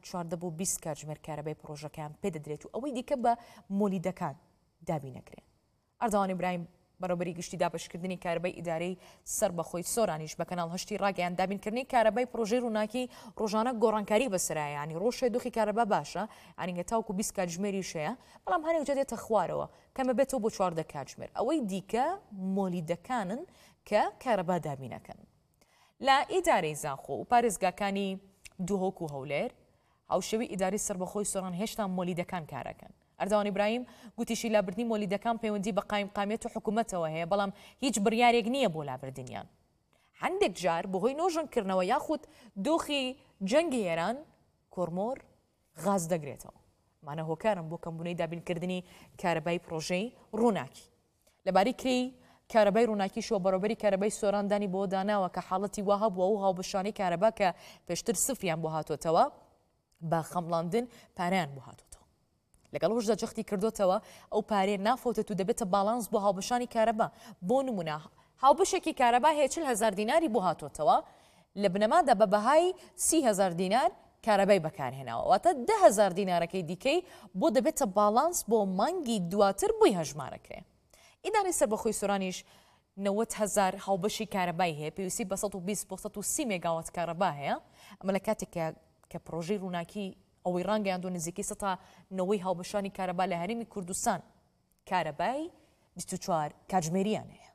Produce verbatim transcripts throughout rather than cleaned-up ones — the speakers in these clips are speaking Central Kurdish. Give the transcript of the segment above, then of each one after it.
چواردە بۆ بیست کاتژمێر کارەبای پرۆژەکان پێدەدرێت و ئەوەی دیکە بە مۆلیدەکان دابی نەکرێن. ئەردەوان ئیبراهیم بەڕێوەبەری گشتی دابەشکردنی کارەبای ئیدارەی سەربەخۆی سۆرانیش بە کەناڵ هەشتی ڕاگەیان دابینکردنی کارەبای پرۆژەی ڕووناکی ڕۆژانە گۆڕانکاری بەسەرایە، ینی ڕۆژێ دۆخی کارەبا باشە، ئەنیگە تاوکو بیست کاتژمێریش هەیە، بەڵام هەرێک جا دێتە خوارەوە کەمە بێتەوە بۆ چواردە کاتژمێر. ئەوەی دیکە مۆلیدەکانن کە کارەبا دابینەکەن. لە ئیدارەی زاخۆ و پارێزگاکانی دووهۆک و هەولێر هاوشێوی ئیداری سەربەخۆی سۆران هێشتا مۆلیدەکان کارەکەن. ئەردەوان ئیبراهیم گوتیشی لابردنی مۆلیدەکان پەیوەندی بە قایم قامیەت و حکوومەتەوە هەیە، بەڵام هیچ بڕیارێک نییە بۆ لابردنیان. هەندێک جار بەهۆی نۆژنکردنەوە یاخود دۆخی جەنگی هێران کۆرمۆر غاز دەگرێتەوە. مانە هۆکارم بۆ کەمبوونەی دابینکردنی کارەبای پرۆژەی ڕووناکی. لەباری کری کارەبای ڕووناکیشەوە بەڕێوەبەری کارەبای سۆراندانی بۆ داناوە کە حاڵەتی وا هەبووە و هاوبەشانی کارەبا کە پێشتر سفریان بۆ هاتوۆتەوە بە خەمڵاندن پاریان بۆ هاتوۆتەوە. لەگەڵ هۆشدا جەختی کردوتەوە ئەو پارێ نافۆتێت و دەبێتە باڵانس بۆ هاوبەشانی کارەبا. بۆ نمونە هاوبەشێکی کارەبا هەیە چل هەزار دیناری بۆ هاتوۆتەوە، لە بنەمادا بە بەهای سی هەزار دینار کارەبای بەکارهێناوە، واتە ده هەزار دینارەکەی دیکەی بۆ دەبێتە باڵانس بۆ مانگی دواتر بووی هەژمارەکرێ. ئیدارەی سەربەخۆی سۆرانیش نەوەت هەزار هاوبەشی کارەبای هەیە، پێویستی بە سەد و بیست بۆ سەد و سی مێگاوات کارەبا هەیە. ئەمە لە کاتێکە کە پرۆژەی ڕووناکی ئەوەی ڕانگەیاندۆ نزیکەی سەد تا نەوەی هاوبەشانی کارەبا لە هەرێمی کوردستان کارەبای بیست و چوار کاتژمێریان هەیە.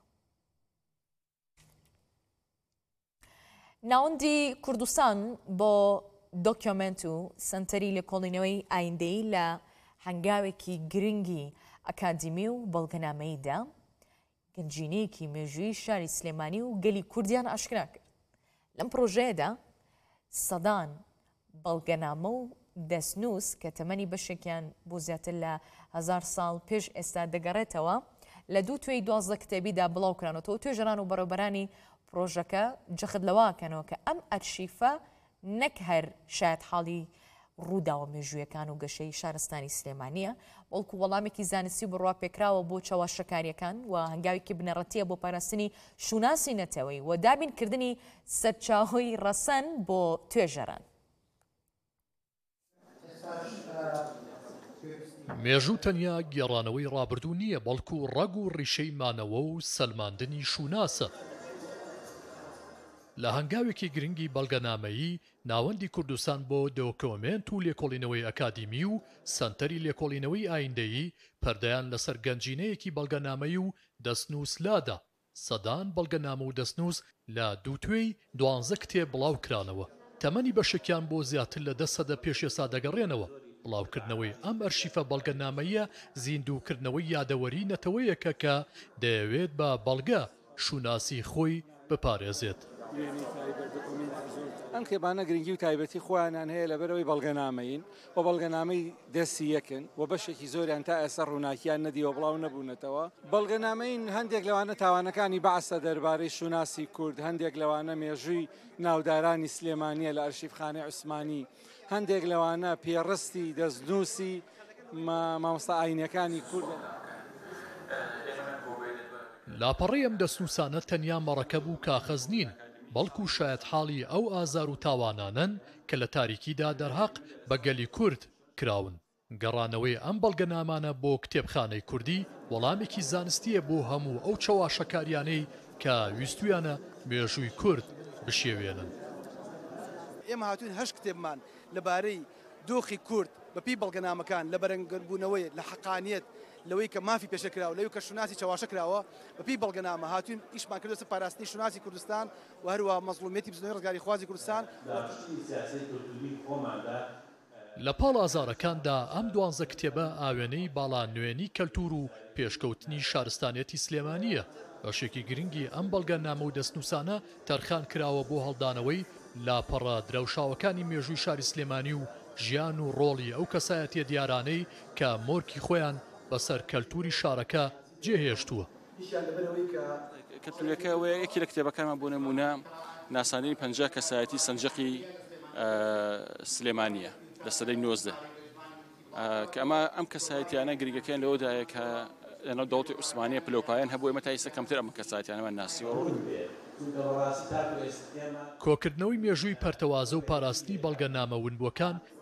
ناوەندی کوردستان بۆ دۆکیۆمنت و سنتەری لێکۆڵینەوەی ئایندەی لە هەنگاوێکی گرنگی ئەکادیمی و بەڵگەنامەییدا گەنجینەیەکی مێژووی شاری سلێمانی و گەلی کوردیان ئاشکرا کرد. لەم پرۆژەیەدا سەدان بەڵگەنامە و دەستنووس کە تەمەنی بەشێکیان بۆ زیاتر لە هەزار ساڵ پێش ئێستا دەگەڕێتەوە لە دوو توێی دوازدە کتێبیدا بڵاو کرانەوە. توێژەران و بەڕێوەبەرانی پرۆژەکە جەخت لەواکەنەوە کە ئەم ئەرشیفە نەک هەر شاید حاڵی ڕووداوە مێژوویەکان و گەشەی شارستانی سلێمانیە، بەڵکو وەڵامێکی زانستی بڕوا پێکراوە بۆ چاواشەکاریەکان و هەنگاوێکی بنەڕەتیە بۆ پاراستنی شوناسی نەتەوەی و دابینکردنی سەرچاوەی ڕەسەن بۆ توێژەران. مێژوو تەنیا گێڕانەوەی ڕابردوو نییە، بەڵکو ڕەگ و ڕیشەی مانەوە و سەلماندنی شوناسە. لە هەنگاوێکی گرنگی بەڵگەنامەیی ناوەندی کوردستان بۆ دۆکۆمنت و لێکۆڵینەوەی ئەکادیمی و سنتەری لێکۆڵینەوەی ئایندەیی پەردەیان لەسەر گەنجینەیەکی بەڵگەنامەیی و دەستنووس لادا. سەدان بەڵگەنامە و دەستنووس لە دووتوێی دوانزە کتێب بڵاو کرانەوە. تەمەنی بەشێکیان بۆ زیاتر لە دە سەدە پێش ئێستا دەگەڕێنەوە. بڵاوکردنەوەی ئەم ئەرشیفە بەڵگەنامەیە زیندووکردنەوەی یادەوەری نەتەوەیەکە کە دەیەوێت بە بەڵگە شوناسی خۆی بپارێزێت. ئەم کێبانە گرنگی و تایبەتی خۆیانیان هەیە لەبەرەوەی بەڵگەنامەین و بەڵگەنامەی دەستی یەکن و بەشێکی زۆریان تا ئێستا ڕووناکیان نەدیوە بڵاو نەبوونەتەوە. بەڵگەنامەین هەندێک لەوانە تاوانەکانی بەعسە دەربارەی شوناسی کورد، هەندێک لەوانە مێژووی ناودارانی سلێمانیە لە ئەرشیفخانەی عوسمانی، هەندێک لەوانە پێڕستی دەستنووسی مامۆستا ئاینیەکانی کورد. لاپەڕی ئەم دەستنووسانە تەنیا مەڕەکەب و کاخەز نین، بەڵکو شاید حاڵی ئەو ئازار و تاوانانن کە لە تاریکیدا دەرهەق بە گەلی کورد کراون. گەڕانەوەی ئەم بەڵگەنامانە بۆ کتێبخانەی کوردی وەڵامێکی زانستیە بۆ هەموو ئەو چەواشەکاریانەی کە ویستویانە مێژووی کورد بشێوێنن. ئێمە هاتوین هەشت کتێبمان لەبارەی دۆخی کورد بەپی بەڵگەنامەکان لە بەرەنگەربوونەوەی لە حەقانیەت لەوەی کە مافی پێشەکراوە لەوەی کە شوناسی چاواشەکراوە بەپی بەڵگەنامە هاتوین ئیشمان کردو سەر پاراستنی شوناسی کوردستان و هەروە مەزڵومیەتی بزنەوەی ڕزگاری خوازی کوردستان. لە پاڵ ئازارەکاندا ئەم دوانزە کتێبە ئاوێنەی باڵا نوێنی کەلتور و پێشکەوتنی شارستانیەتی سلێمانیە. بەشێکی گرنگی ئەم بەڵگەنامە و دەستنووسانە تەرخان کراوە بۆ هەڵدانەوەی لاپەڕە درەوشاوەکانی مێژووی شاری سلێمانی و ژیان و ڕۆڵی ئەو کەسایەتیە دیارانەی کە مۆرکی خۆیان بەسەر کەلتوری شارەکە جێهێشتووە. کەلتورەکە یەکی لە کتێبەکانمان بۆ نمونە ناسانین پەنجا کەسایەتی سەنجەقی سلێمانیە لە سەدەی نۆزدە کە ئەمە ئەم کەسایەتیانە گریگەکەیان لەوەدایە کە لەناو دەوڵەتی عوسمانیە پلەپایان هەبوو ئێمە تا ئێستا کەمتر ئەم کەسایەتیانەمان ناسیوە. کۆکردنەوەی مێژووی پەرتەوازە و پاراستنی بەڵگەنامە ونبووەکان